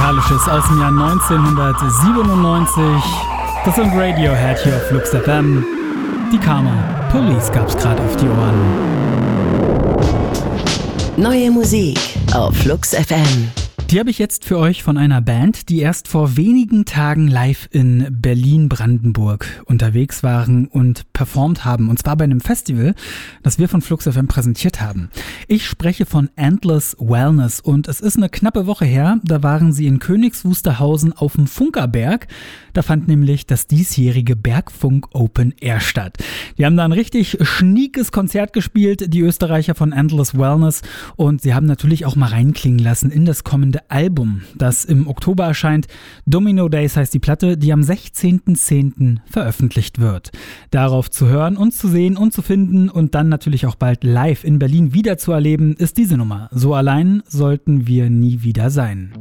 Musikalisches aus dem Jahr 1997. Das sind Radiohead hier auf Flux FM. Die Karma Police gab's gerade auf die Ohren. Neue Musik auf Flux FM. Die habe ich jetzt für euch von einer Band, die erst vor wenigen Tagen live in Berlin-Brandenburg unterwegs waren und performt haben. Und zwar bei einem Festival, das wir von Flux FM präsentiert haben. Ich spreche von Endless Wellness und es ist eine knappe Woche her. Da waren sie in Königs Wusterhausen auf dem Funkerberg. Da fand nämlich das diesjährige Bergfunk Open Air statt. Die haben da ein richtig schniekes Konzert gespielt, die Österreicher von Endless Wellness. Und sie haben natürlich auch mal reinklingen lassen in das kommende Album, das im Oktober erscheint. Domino Days heißt die Platte, die am 16.10. veröffentlicht wird. Darauf zu hören, uns zu sehen und zu finden und dann natürlich auch bald live in Berlin wieder zu erleben, ist diese Nummer. So allein sollten wir nie wieder sein.